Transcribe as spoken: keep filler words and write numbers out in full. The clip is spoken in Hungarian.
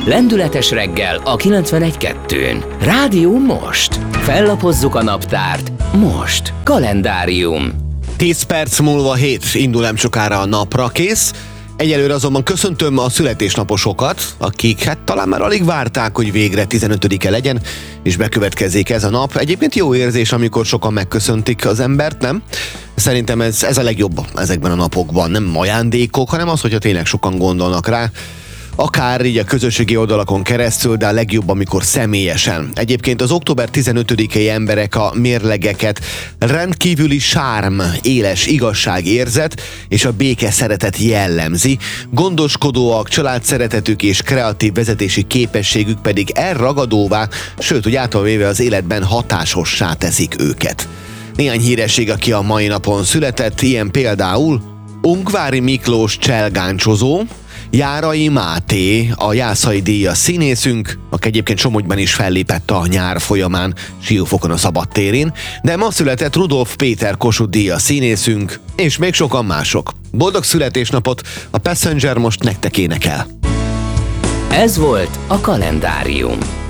Lendületes reggel a kilencvenegy kettőn. Rádió most. Fellapozzuk a naptárt. Most. Kalendárium. tíz perc múlva hét, indul nem sokára a napra kész. Egyelőre azonban köszöntöm a születésnaposokat, akik hát talán már alig várták, hogy végre tizenötödike legyen, és bekövetkezzék ez a nap. Egyébként jó érzés, amikor sokan megköszöntik az embert, nem? Szerintem ez, ez a legjobb ezekben a napokban. Nem ajándékok, hanem az, hogyha tényleg sokan gondolnak rá. Akár így a közösségi oldalakon keresztül, de a legjobb, amikor személyesen. Egyébként az október tizenötödikei emberek a mérlegeket rendkívüli sárm, éles igazságérzet és a béke szeretet jellemzi. Gondoskodóak, családszeretetük és kreatív vezetési képességük pedig elragadóvá, sőt, úgy általában az életben hatásossá teszik őket. Néhány híresség, aki a mai napon született, ilyen például Ungvári Miklós cselgáncsozó, Járai Máté, a Jászai díjas színészünk, aki egyébként Somogyban is fellépett a nyár folyamán Siófokon a szabadtérén, de ma született Rudolf Péter Kossuth díjas színészünk, és még sokan mások. Boldog születésnapot, a Passenger most nektek énekel. Ez volt a Kalendárium.